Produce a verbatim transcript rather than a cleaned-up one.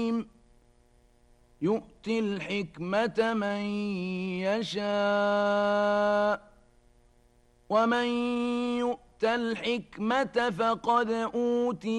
يؤتي الحكمة من يشاء ومن يؤت الحكمة فقد أوتي